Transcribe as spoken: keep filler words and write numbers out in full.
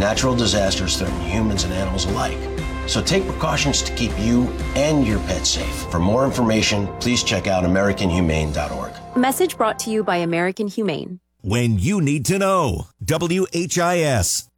natural disasters threaten humans and animals alike. So take precautions to keep you and your pet safe. For more information, please check out American Humane dot org. Message brought to you by American Humane. When you need to know. W H I S.